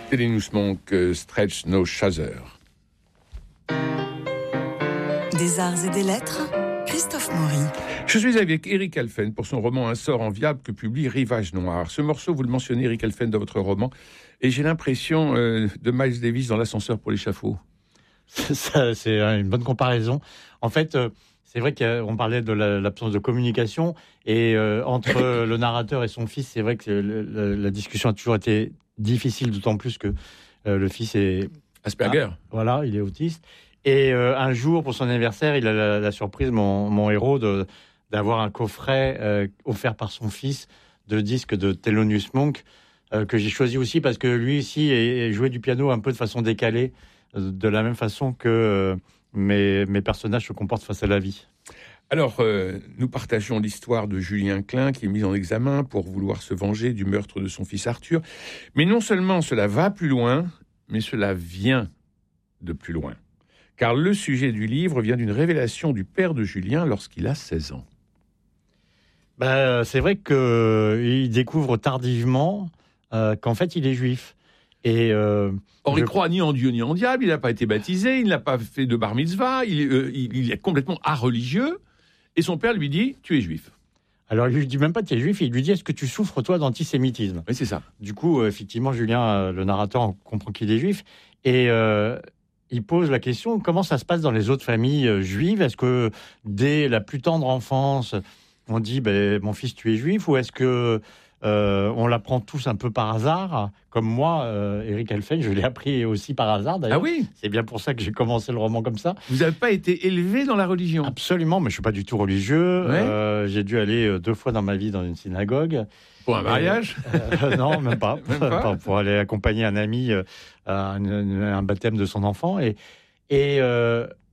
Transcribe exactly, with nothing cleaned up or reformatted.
Thelonious Monk, euh, Stretch No Chaser. Des arts et des lettres, Christophe Maury. Je suis avec Eric Halphen pour son roman Un sort enviable que publie Rivage Noir. Ce morceau, vous le mentionnez, Eric Halphen, dans votre roman, et j'ai l'impression euh, de Miles Davis dans L'ascenseur pour l'échafaud. Ça, c'est une bonne comparaison. En fait, euh, c'est vrai qu'on parlait de la, l'absence de communication, et euh, entre le narrateur et son fils, c'est vrai que le, le, la discussion a toujours été difficile, d'autant plus que euh, le fils est... Asperger. Ah, voilà, il est autiste. Et euh, un jour, pour son anniversaire, il a la, la surprise, mon, mon héros, de, d'avoir un coffret euh, offert par son fils de disques de Thelonious Monk, euh, que j'ai choisi aussi parce que lui aussi est, est jouait du piano un peu de façon décalée, euh, de la même façon que euh, mes, mes personnages se comportent face à la vie. Alors, euh, nous partageons l'histoire de Julien Klein, qui est mis en examen pour vouloir se venger du meurtre de son fils Arthur. Mais non seulement cela va plus loin, mais cela vient de plus loin. Car le sujet du livre vient d'une révélation du père de Julien lorsqu'il a seize ans. Ben, c'est vrai qu'il découvre tardivement euh, qu'en fait, il est juif. Et euh, Or, il je... croit ni en Dieu ni en diable, il n'a pas été baptisé, il n'a pas fait de bar mitzvah, il, euh, il, il est complètement areligieux, et son père lui dit « tu es juif ». Alors, il lui dit même pas que tu es juif, il lui dit « est-ce que tu souffres, toi, d'antisémitisme ?» Oui, c'est ça. Du coup, euh, effectivement, Julien, euh, le narrateur, comprend qu'il est juif, et... Euh, il pose la question, comment ça se passe dans les autres familles euh, juives ? Est-ce que dès la plus tendre enfance, on dit ben, « mon fils, tu es juif » ou est-ce que euh, on l'apprend tous un peu par hasard ? Comme moi, euh, Eric Halphen, je l'ai appris aussi par hasard d'ailleurs. Ah oui ? C'est bien pour ça que j'ai commencé le roman comme ça. Vous n'avez pas été élevé dans la religion ? Absolument, mais je ne suis pas du tout religieux. Ouais. Euh, j'ai dû aller deux fois dans ma vie dans une synagogue. Pour un mariage ? euh, Non, même pas. Même pas pour aller accompagner un ami euh, à un, un baptême de son enfant. Et, et euh,